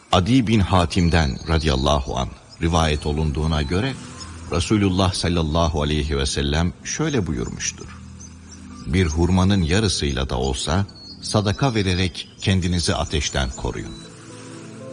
Adi bin Hatim'den radıyallahu anh rivayet olunduğuna göre Resulullah sallallahu aleyhi ve sellem şöyle buyurmuştur: bir hurmanın yarısıyla da olsa sadaka vererek kendinizi ateşten koruyun.